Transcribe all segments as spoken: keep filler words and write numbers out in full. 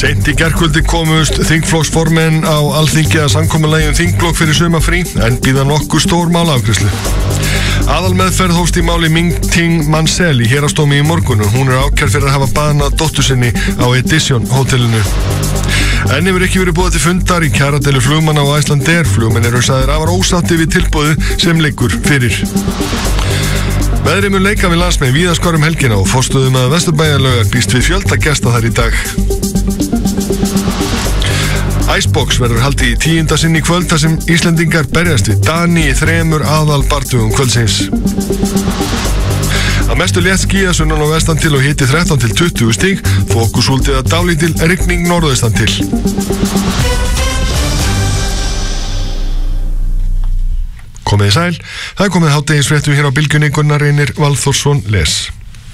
Seint í gærkvöldi komust þingflokksformenn á Alþingi að samkomulagi um þingblokk fyrir sumarfrí en bíða nokkur stór málaafgreiðslu. Aðalmeðferð hófst í máli Ming Ting Mansell í héraðsdómi í morgun og hún er ákærð fyrir að hafa banað dóttur sinni á Edition hótelinu. En hefur ekki verið boðað til fundar í kjaradeilu flugmanna á Icelandair. Flugmenn eru sagðir afar ósátti við tilboðið sem liggur fyrir. Veðrið mun leika við landsmenn víðast hvar um helgina og forstöðum að Vesturbæjarlaugar býst við fjölda gesta þar í dag. Icebox verður haldið í tíunda sinn í kvöld þar sem Íslendingar berjast við Dani í þremur aðalbardugum kvöldsins. Að mestu létt skýjað sunnan og vestan til og hiti þrettán til tuttugu stig, þokusúldið að dálítil rigning norðaustan til. Komið í sæl, það er komið hádegisfréttum hér á bylgjunni. Gunnar Reynir Valþórsson les.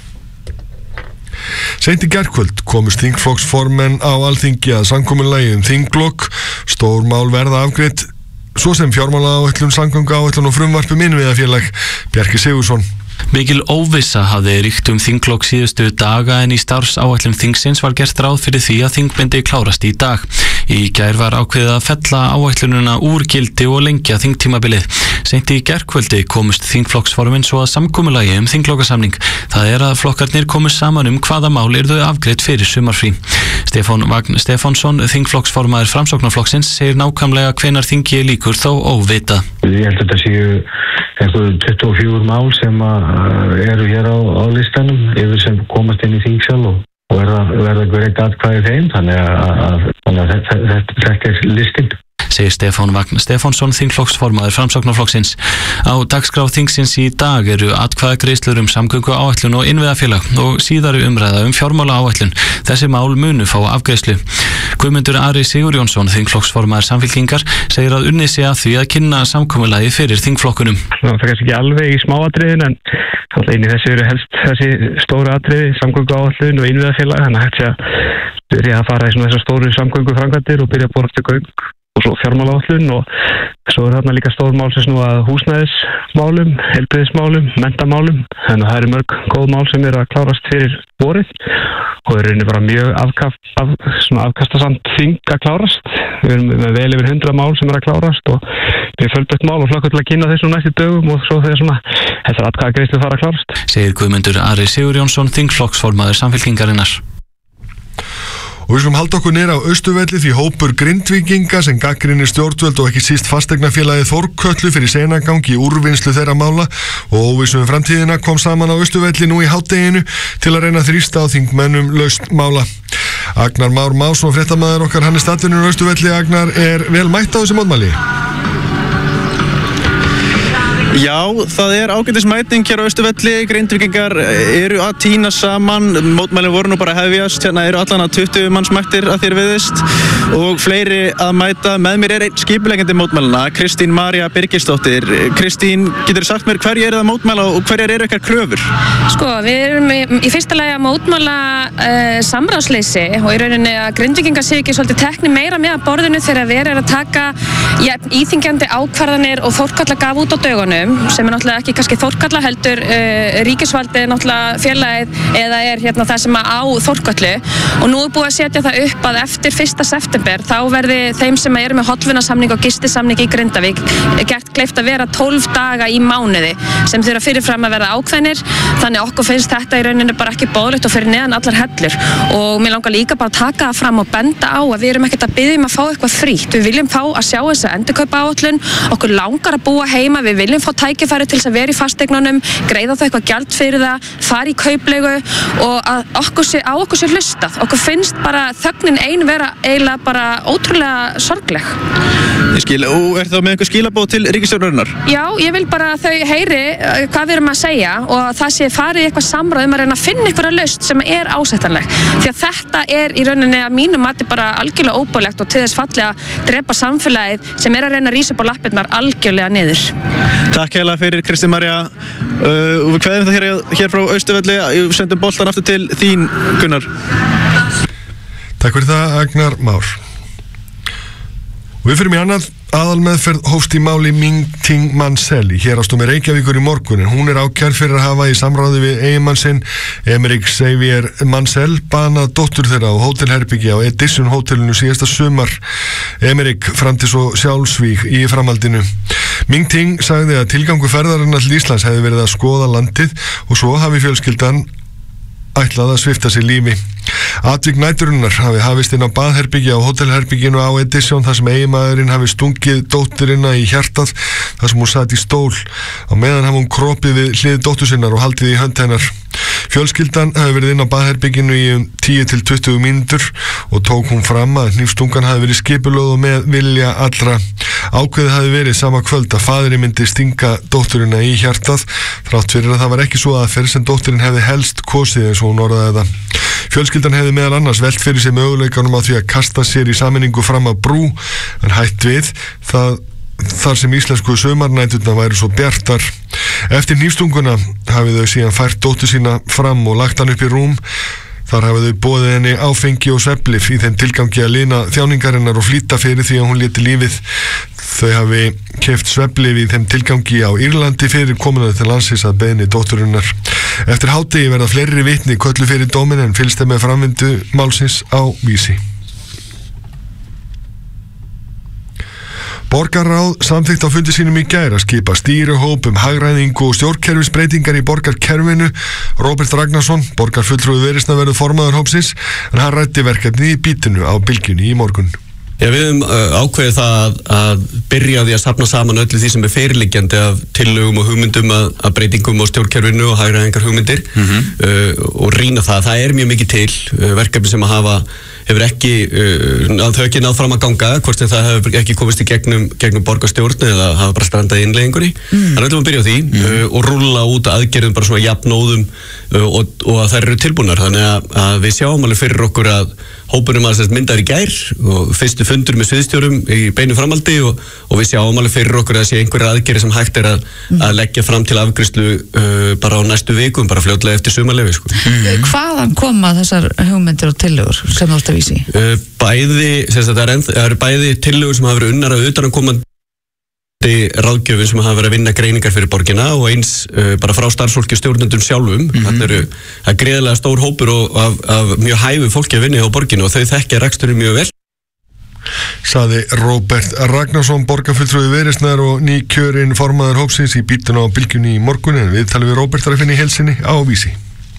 Seint í gærkvöld komust þingflokksformenn á Alþingi að samkomulagi um þingblokk. Stór mál verða afgreidd, svo sem fjármálaáætlun, samgönguáætlun og frumvarp um innviðafélag. Bjarki Sigurðsson. Mikil óvissa hafði ríkt um þinglok síðustu daga en í starfsáætlun þingsins var gert ráð fyrir því að þing myndi klárast í dag. Í gær var ákveðið að fella áætlununa úr gildi og lengja þingtímabilið. Seint í gærkvöldi komust þingflokksformenn svo að samkomulagi um þinglokasamning. Það er að flokkarnir komust saman um hvaða mál yrðu afgreidd fyrir sumarfrí. Stefán Vagn Stefánsson, þingflokksformaður Framsóknarflokksins, segir nákvæmlega hvenær þingi lýkur þó óvitað. Ég held að þetta séu einhver tuttugu og fjögur mál sem eru hér á, á listanum yfir sem komast inn í þingsal og, og verða, verða greitt atkvæði þeim, þannig að, að, að þetta, þetta, þetta er listin. Segir Stefán Vagn Stefánsson, þingflokksformaður Framsóknarflokksins. Á dagskrá þingsins í dag eru atkvæðagreiðslur um samgönguáætlun og innviðafélag og síðari umræða um fjármálaáætlun. Þessi mál munu fá afgreiðslu. Guðmundur Ari Sigurjónsson, þingflokksformaður Samfylkingar, segir að unnið sé að því að kynna samkomulagi fyrir þingflokkunum. Það er kannski ekki alveg í smáatriðin en alltaf inn í þessu eru helst þessi stóru atriði, samgönguáætlun og innviðafélag, þannig að hægt sé að byrja að fara í svona þessar stóru samgönguframkvæmdir og byrja að bora til göng og svo fjármálaáætlun og svo er þarna líka stór mál sem snúa að húsnæðismálum, heilbrigðismálum, menntamálum. Þannig að það eru mörg góð mál sem eru að klárast fyrir vorið og er rauninni bara mjög afkast, af, afkastasamt þing að klárast. Við erum með vel yfir hundra mál sem eru að klárast og við följum upp mál og hlökkum til að kynna þessu næstu dögum og svo þegar svona þessar atkvæðagreiðslur fara að klárast. Segir Guðmundur Ari Sigurjónsson, þingflokksformaður Samfylkingarinnar. Og við skulum halda okkur niður á Austurvelli því hópur Grindvíkinga sem gagnrýnir stjórnvöld og ekki síst fasteignafélagið Þórkötlu fyrir seinagang í úrvinnslu þeirra mála og óvissum framtíðina kom saman á Austurvelli nú í hádeginu til að reyna að þrýsta á þingmönnum lausn mála. Agnar Már Másson, fréttamaður okkar, hann er staðvinur á Austurvelli. Agnar, er vel mætt á þessi mótmæli? Já, það er ágætis mæting hér á Austurvelli. Grindvíkingar eru að tína saman. Mótmælin voru nú bara hefjast. Hérna eru allan að tuttugu manns mættir að þér viðist og fleiri að mæta. Með mér er einn skipuleggjandi mótmælina, Kristín María Birgisdóttir. Kristín, getur þú sagt mér hverju eru það að mótmæla og hverjar eru ykkar kröfur? Sko, við erum í, í fyrsta lagi að mótmæla uh, samráðsleysi og í rauninni að Grindvíkingar séu ekki svolítið tekni meira með að borðinu þegar við erum að taka ja, íþyngjandi ákvarðanir og Þórkatla gaf út á dögunum, sem er náttúrulega ekki kannski Þórkatla heldur uh, ríkisvaldið náttúrulega félagið eða er hérna það sem á Þórkatlu og nú er búið að setja það upp að eftir fyrsta september þá verði þeim sem eru með hollvinasamning og gistisamning í Grindavík gert kleift að vera tólf daga í mánuði sem þurfa fyrirfram að verða ákveðnir, þannig okkur finnst þetta í rauninu bara ekki boðlegt og fyrir neðan allar hellur og mér langar líka bara að taka það fram og benda á að við erum ekkert að biðja um að fá eitthvað frítt, við viljum fá að sjá þessa endurkaupaáætlun, okkur langar að búa heima, við viljum fá tækifæri til þess að vera í fasteignunum, greiða það eitthvað gjald fyrir það, fara í kaupleigu og að okkur sé, á okkur sé hlustað. Okkur finnst bara þögnin ein vera eiginlega bara ótrúlega sorgleg. Ég skil, og er það með einhver skilaboð til ríkisstjórnarinnar? Já, ég vil bara að þau heyri hvað við erum að segja og það sé farið í eitthvað samráð um að reyna að finna einhverja lausn sem er ásættanleg. Því að þetta er í rauninni að mínum mati bara algjörlega óbóðlegt og til þess falli að drepa samfélagið sem er að reyna að rísa upp á lappirnar algjörlega niður. Takk heilega fyrir Kristín María. Uh, og við kveðum það hér, hér frá Austurvelli. Við sendum boltan aftur til þín, Gunnar. Takk fyrir það, Agnar Már. Og við fyrir í annað Aðalmeðferð hófst í máli Ming-Ting Mansell í héraðsdómi Reykjavíkur í morgun, en hún er ákærð fyrir að hafa í samráði við eiginmann sinn Emerick Xavier Mansell banað dóttur þeirra á hótelherbyggi á Edition hótelinu síðasta sumar. Emerick framdi svo sjálfsvíg í framhaldinu. Ming-Ting sagði að tilgangur ferðarinnar til Íslands hefði verið að skoða landið og svo hafi fjölskyldan ætlað að svipta sig lífi. Atvik næturinnar hafi hafist inn á baðherbyggja á hótelherbygginu á Edition þar sem eiginmaðurinn hafi stungið dótturina í hjartað þar sem hún sat í stól. Á meðan hafi hún kropið við hlið dóttur sinnar og haldið í hönd hennar. Fjölskyldan hafi verið inn á baðherbygginu í um tíu til tuttugu mínútur og tók hún fram að hnífstungan hafi verið skipulögð og með vilja allra. Ákveðið hafi verið sama kvöld að faðirinn myndi stinga dótturina í hjartað þrátt fyrir að það var ekki svo aðferð sem dótturinn hefði helst kosið eins og hún orðaði það. Fjölskyldan hefði meðal annars velt fyrir sig möguleikanum á því að kasta sér í sameiningu fram að brú en hætt við það þar sem íslensku sumarnæturnar væru svo bjartar. Eftir hnífstunguna hafið þau síðan fært dóttur sína fram og lagt hann upp í rúm. Þar hafið þau boðið henni áfengi og svefnlyf í þeim tilgangi að lina þjáningarinnar og flýta fyrir því að hún léti lífið. Þau hafi keypt svefnlyf í þeim tilgangi á Írlandi fyrir komuna til landsins að beiðni dótturinnar. Eftir hádegi verða fleiri vitni köllu fyrir dómin en fylgst þeim með framvindu málsins á Vísi. Borgarráð samþykkt á fundi sínum í gær að skipa stýrihóp um hagræðingu og stjórnkerfisbreytingar í borgarkerfinu. Róbert Ragnarsson, borgarfulltrúi Viðreisnar, verður formaður hópsins en hann ræddi verkefni í Bítinu á Bylgjunni í morgun. Já, við höfum uh, ákveðið það að, að byrja því að safna saman öllu því sem er fyrirliggjandi af tillögum og hugmyndum að, að breytingum á stjórnkerfinu og hagræðingar hugmyndir mm-hmm. uh, og rýna það. Það er mjög mikið til uh, verkefni sem að hafa hefur ekki, uh, þau ekki náð fram að ganga, hvort sem það hefur ekki komist í gegnum, gegnum borgarstjórn eða hafa bara strandað í innleiðingunni. Mm. Þannig ætlum við að byrja á því mm. uh, og rúlla út aðgerðum bara svona jafnóðum uh, og, og að þær eru tilbúnar. Þannig að, að við sjáum alveg fyrir okkur að hópunum að myndar í gær og fyrstu fundur með sviðstjórum í beinu framaldi og, og við sjáum alveg fyrir okkur að sé einhverja aðgerði sem hægt er að, mm. að leggja fram til afgreiðslu uh, bara á næstu vikum, bara fljótlega eftir sumarleyfi sko. Mm. Hvaðan koma þessar hugmyndir og tillögur sem þú ert að vísi? Uh, bæði, sem það er, er bæði tillögur sem hafa verið unnar af utanakomandi ráðgjöfin sem hafa verið að vinna greiningar fyrir borgina og eins uh, bara frá starfsfólki stjórnendum sjálfum. Mm-hmm. Þetta eru að greiðlega stór hópur og af, af mjög hæfu fólki að vinna á borginu og þau þekkja reksturinn mjög vel. Saði Róbert Ragnarsson, borgarfulltrúi Viðreisnar og nýkjörinn formaður hópsins í Bítinu á Bylgjunni í morgun, en við talum við Róbert að finna í heilsinni á Vísi.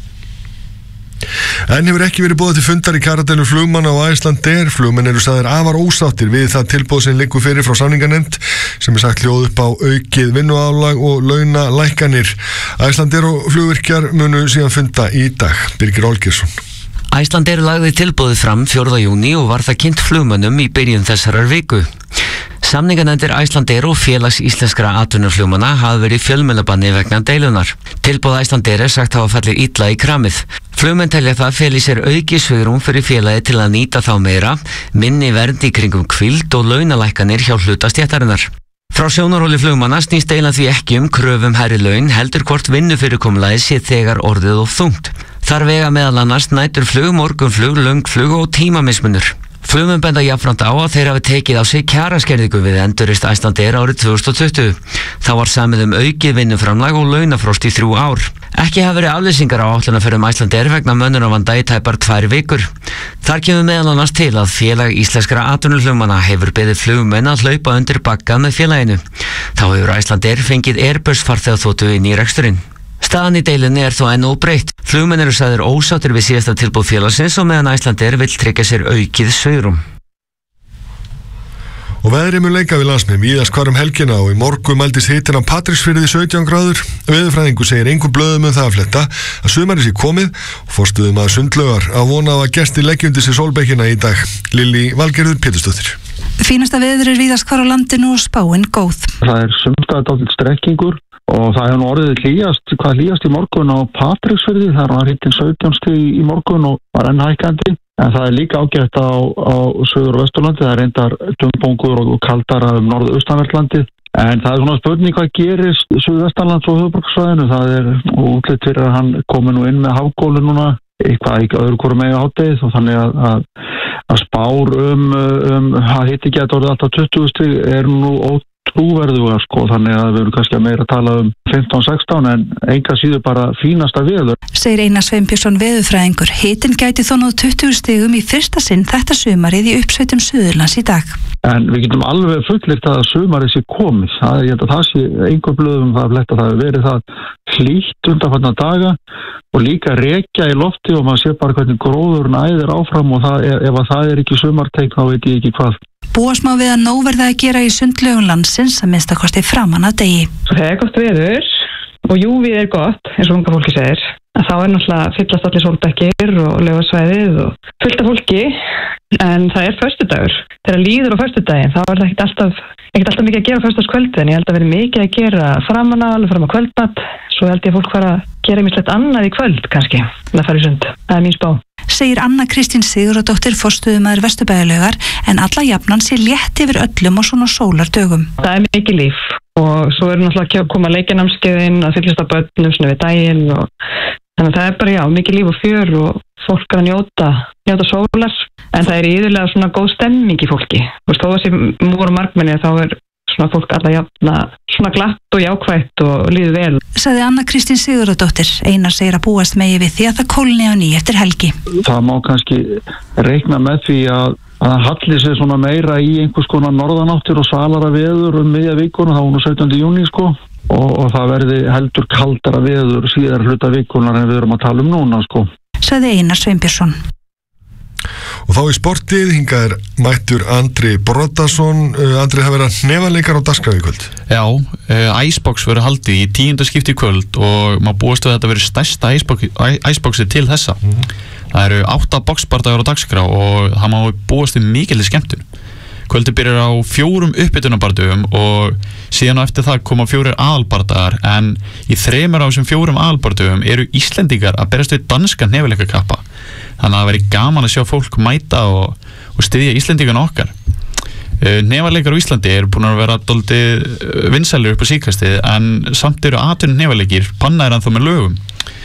En hefur ekki verið boðað til fundar í kjaradeilu flugmanna á Icelandair. Flugmenn eru sagðir afar ósáttir við það tilboð sem liggur fyrir frá samninganefnd sem er sagt hljóð upp á aukið vinnuálag og launalækkanir. Icelandair og flugvirkjar munu síðan funda í dag. Birgir Olgeirsson. Icelandair lagði tilboðið fram fjórða júní og var það kynnt flugmönnum í byrjun þessarar viku. Samninganefndir Icelandair og félags íslenskra atvinnuflugmanna hafa verið í fjölmiðlabanni vegna deilunar. Tilboð Icelandair er sagt hafa fallið illa í kramið. Flugmenn telja það feli sér auki svigrúm fyrir félagi til að nýta þá meira, minni vernd í kringum hvíld og launalækkanir hjá hluta stéttarinnar. Frá sjónarhóli flugmanna snýst deilan því ekki um kröfum hærri laun, heldur hvort vinnufyrirkomulagið sé þegar orðið og þungt. Þar vega meðal annars næturflug, morgunflug, löngflug og tímamismunur. Flugmenn benda jafnframt á að þeir hafi tekið á sig kjaraskerðingu við endurreist Icelandair árið tvö þúsund og tuttugu. Þá var samið um aukið vinnuframlag og launafrost í þrjú ár. Ekki hafa verið aflýsingar á áætlunarferðum Icelandair vegna mönnunarvanda í tæpar tvær vikur. Þar kemur meðal annars til að félag íslenskra atvinnuflugmanna hefur beðið flugmenn að hlaupa undir bagga með félaginu. Þá hefur Icelandair fengið Airbus farþegaþotu inn í reksturinn. Staðan í deilunni er þó enn óbreytt. Flugmenn eru sagðir ósáttir við síðasta tilboð félagsins og meðan Icelandair vill tryggja sér aukið svigrúm. Og veðrið mun leika við landsmenn víðast hvar um helgina og í morgun mældist hitinn á Patreksfirði sautján gráður. Veðurfræðingur segir engum blöðum um það að fletta að sumarið sé komið og forstuðum að Sundlaugar að vona að gestir leggja undir sig sólbekkina í dag. Lillý Valgerður Pétursdóttir. Fínasta veður er víðast hvar á landinu og spáin góð. Það er sumstaðar dálítill strekkingur og það hefur nú orðið hlýjast, hvað hlýjast í morgun á Patreksfirði. Það var hitinn sautján stig í morgun og var enn hækkandi. En það er líka ágætt á, á Suður- og Vesturlandi, það er reyndar dumbungur og kaldara um norðaustanverðlandið. En það er svona spurning hvað gerist Suðvestanlands og höfuðborgarsvæðinu. Það er útlit fyrir að hann komi nú inn með hafgólu núna, eitthvað ekki öðru hvoru megi á hádegið og þannig að, að, að spár um, um að hitti geta orðið alltaf tuttugu stig er nú ótrúverðuga sko, þannig að við erum kannski að meira að tala um fimmtán sextán en enga síður bara fínasta veður. Segir Einar Sveinbjörnsson veðurfræðingur. Hitinn gæti þó náð tuttugu stigum í fyrsta sinn þetta sumarið í uppsveitum Suðurlands í dag. En við getum alveg fullyrt að sumarið sé komið. Það er, ég held að það sé einhver blöðum það að fletta, það hefur verið það hlýtt undanfarna daga og líka rekja í lofti og maður sé bara hvernig gróðurinn æðir áfram og það, ef að það er ekki sumarteikn þá veit ég ekki hvað. Búast má við að nóg verði að gera í sundlaugum landsins að minnsta kosti framan að degi. Það er gott veður og júvið er gott, eins og unga fólki segir. Þá er náttúrulega fyllast allir sólbekkir og laugasvæðið og fullt af fólki, en það er föstudagur. Þegar líður á föstudaginn, þá er það ekkert alltaf, ekkert alltaf mikið að gera á föstudagskvöldið, en ég held að vera mikið að gera framan á, alveg fram á kvöldmatt, svo held ég að fólk fara að gera ýmislegt annað í kvöld kannski, að fara í sund. Það er mín spá. Segir Anna Kristín Sigurðardóttir forstöðumaður Vesturbæjarlaugar, en alla jafnan sé létt yfir öllum og svona sólardögum. Það er mikið líf og svo eru náttúrulega að koma leikjanamskeiðin að fyllast af börnum svona við daginn og þannig að það er bara já, mikið líf og fjör og fólk er að njóta, njóta sólar, en það er yfirlega svona góð stemming í fólki. Þú veist, þó að sem múr og margmenni þá er svona fólk alla jafna svona glatt og jákvætt og líður vel. Sagði Anna Kristín Sigurðardóttir. Einar segir að búast megi við því að það kólni á ný eftir helgi. Það má kannski reikna með því að að halli sig svona meira í einhvers konar norðanáttir og svalara veður um miðja vikuna, þá nú sautjánda júní sko og, og það verði heldur kaldara veður síðar hluta vikunar en við erum að tala um núna sko. Sagði Einar Sveinbjörnsson. Og þá í sportið, hingað er mættur Andri Broddason. uh, Andri, það verða hnefaleikar á dagskrá í kvöld. Já, uh, Icebox verður haldið í tíunda skipti í kvöld og maður búast við að þetta verður stærsta Iceboxi til þessa. Mm. Það eru átta boxbardagar á dagskrá og það má búast við mikilvæg skemmtun. Kvöldi byrjar á fjórum uppbytunarbardugum og síðan á eftir það koma fjórir aðalbardagar, en í þremur af þessum fjórum aðalbardugum eru Íslendingar að berast við danska hnefaleikakappa. Þannig að það veri gaman að sjá fólk mæta og, og styðja Íslendingarna okkar. Hnefaleikar á Íslandi eru búin að vera dálítið vinsælir upp á síðkastið, en samt eru atvinnu hnefaleikir pannaðir ennþá með lögum.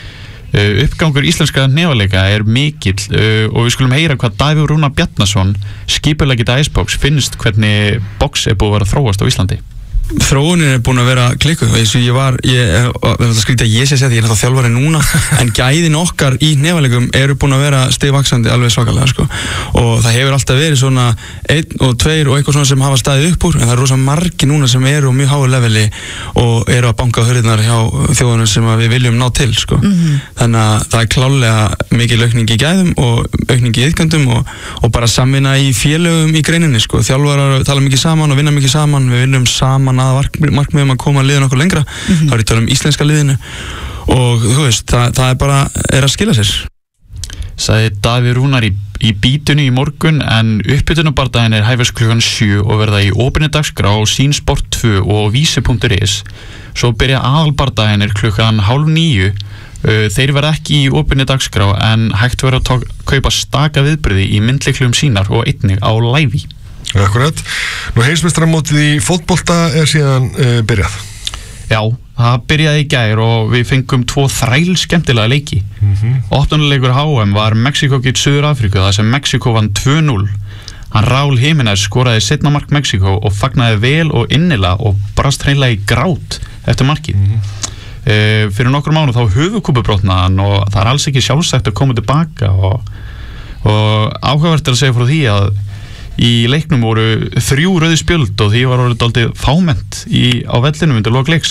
Uh, uppgangur íslenska hnefaleika er mikill uh, og við skulum heyra hvað Davíð Rúnar Bjarnason, skipuleggjandi Icebox, finnst hvernig box er búið að vera að þróast á Íslandi. Þróunin er búin að vera klikkuð, eins og ég var, ég, það skrítið að ég sé að ég er náttúrulega þjálfari núna, en gæðin okkar í hnefaleikum eru búin að vera stigvaxandi alveg svakalega, sko, og það hefur alltaf verið svona einn og tveir og eitthvað svona sem hafa staðið upp úr, en það eru rosa margi núna sem eru á mjög háu leveli og eru að banka á hurðirnar hjá þjóðunum sem við viljum ná til, sko, mm-hmm. Þannig að það er klálega mikil aukning í gæðum og aukning í iðkendum og, og bara samvinna í félögum í greininni, sko, þjálfarar tala mikið saman og vinna mikið saman, við vinnum saman að markmiðum að koma liðin okkur lengra, mm-hmm. Þá er ég tala um íslenska liðinu og þú veist, það, það er bara er að skila sér. Sagði Davíð Rúnar í, í bítunni í morgun, en uppbytunarbardaginn er hæfist klukkan sjö og verða í opinni dagskrá á Sýnsport tvö og vísi punktur is. Svo byrja aðalbardaginn er klukkan hálf níu. Þeir verða ekki í opinni dagskrá, en hægt verða að kaupa staka viðbrigði í myndleiklum sínar og einnig á Lævi. Akkurat. Nú heimsmeistaramótið í fótbolta er síðan uh, byrjað. Já, það byrjaði í gær og við fengum tvo þræl skemmtilega leiki. Mm-hmm. Opnuleikur H M var Mexiko gegn Suður-Afríku, þar sem Mexiko vann tvö núll. Hann Raúl Jiménez skoraði seinna mark Mexiko og fagnaði vel og innilega og brast hreinlega í grát eftir markið. Mm-hmm. Uh, fyrir nokkur mánu þá höfuðkúpubrotnaði hann og það er alls ekki sjálfsagt að koma tilbaka og, og áhugavert er að segja frá því að í leiknum voru þrjú rauði spjöld og því var orðið dálítið fámennt í, á vellinum undir lok leiks.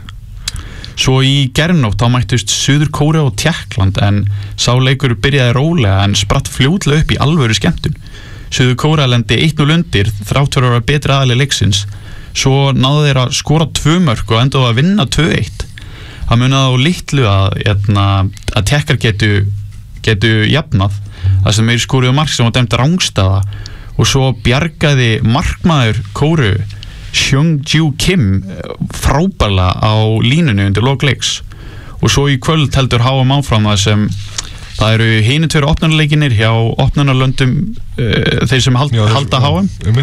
Svo í gærnótt þá mættust Suður Kórea og Tékkland, en sá leikur byrjaði rólega en spratt fljótlega upp í alvöru skemmtun. Suður Kórea lendi eitt núll undir þrátt fyrir að vera betri aðli leiksins. Svo náðu þeir að skora tvö mörk og endaðu að vinna tvö eitt. Það munaði á litlu að, að Tékkar getu, getu jafnað, þar sem þeir skoruðu mark sem var dæmt rangstaða. Og svo bjargaði markmaður Kóru Seung-Ju Kim frábærlega á línunni undir lok leiks. Og svo í kvöld heldur H M áfram það sem það eru hinu tveir opnunarleikinir hjá opnunarlöndum uh, þeir sem hald, Já, halda H M um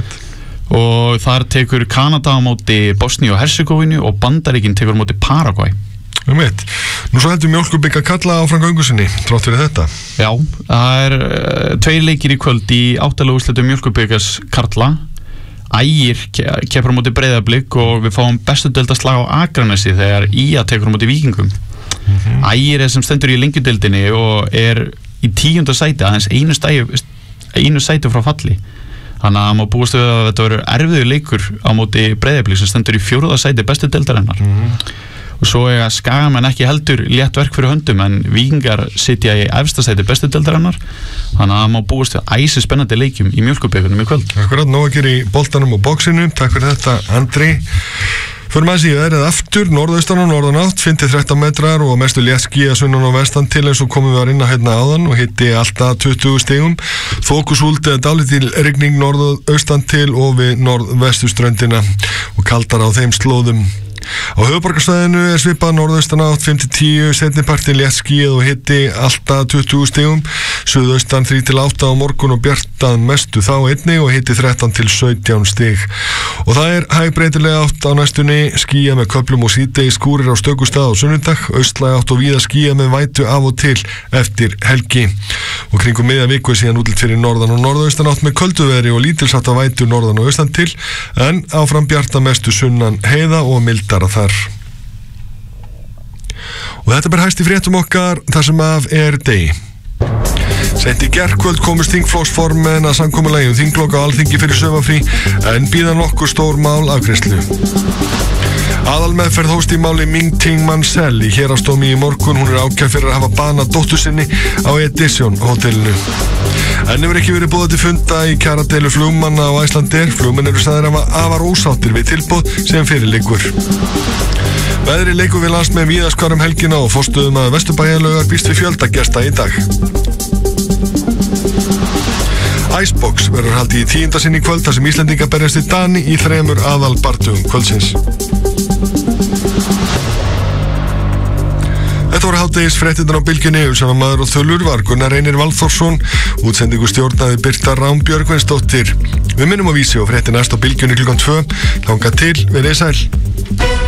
og þar tekur Kanada á móti Bosníu og Herzegovinu og Bandaríkin tekur á móti Paraguay. Um eitt. Nú svo heldur Mjólkurbyggar kalla áfram göngu sinni, trátt fyrir þetta. Já, það er uh, tveir leikir í kvöld í áttalega úrslitum Mjólkurbyggars karla. Ægir keppur á móti Breiðablik og við fáum bestu deildarslag á Akranesi þegar Í A tekur á móti Víkingum. Mm-hmm. Ægir er sem stendur í lengjudeildinni og er í tíunda sæti, aðeins einu, stæju, einu sæti frá falli. Þannig að maður búist við að þetta verður erfiður leikur á móti Breiðablik sem stendur í fjórða sæti bestu deildarinnar. Mm-hmm. Og svo er að Skagamenn ekki heldur létt verk fyrir höndum en Víkingar sitja í efsta sæti bestu deildarinnar, þannig að maður búist við æsi spennandi leikjum í Mjólkurbyggarnum í kvöld. Akkurat, nóg að gera í boltanum og bóksinu. Takk fyrir þetta, Andri. Förum að síðan er það aftur, norðaustan og norðanátt, fimm til þrettán metrar og mestu létt skýjað sunnan og vestan til eins og komum við að rinna hérna áðan og hitti alltaf tuttugu stigum. Þokusúld eða dálítil rigning norðaustan til og við norðvestuströndina og kaldar á þeim slóðum. Á höfuðborgarsvæðinu er svipað norðaustan átt fimm til tíu, seinnipartin létt skýjað og hitti alltaf tuttugu stigum, suðaustan þrjú til átta á morgun og bjartað mestu þá einnig og hitti þrettán til sautján stig. Og það er hægbreytilega átt á næstunni, skýjað með köflum og síðdegi skúrir á stöku stað á sunnudag, austlæg átt og víða skýjað með vætu af og til eftir helgi. Og kringum miðja viku er síðan útlit fyrir norðan og norðaustan átt með kölduveðri og lítilsátt af vætu norðan og austan til, en áfram bjartað mestu sunnan heiða og mildara þar. Og þetta ber hæst í fréttum okkar þar sem af er degi. Seint í gærkvöld komust þingflokksformenn að samkomulagi um þinglok á Alþingi fyrir sumarfrí en bíða nokkur stór mál afgreiðslu. Aðalmeðferð hófst í máli Ming-Ting Mansell í héraðsdómi í morgun. Hún er ákærð fyrir að hafa banað dóttur sinni á Edition hótelinu. En hefur ekki verið boðað til funda í kjaradeilu flugmanna á Icelandair. Flugmenn eru sagðir að hafa afar ósáttir við tilboð sem fyrir liggur. Veðri leikur við landsmenn víðast hvar um helgina og forstöðum að Vesturbæjarlaugar býst við fjölda gesta í dag. Icebox verður haldið í tíunda sinn í kvöld þar sem Íslendingar berjast í Dani í þremur aðalbardugum kvöldsins. Þetta voru hádegisfréttirnar á Bylgjunni, umsjónarmaður og þullur var Gunnar Reynir Valþórsson, útsendingu stjórnaði Birta Rán Björgvinsdóttir. Við minnum á vísi og fréttir næst á Bylgjunni klukkan tvö. Þangað til, verið sæl.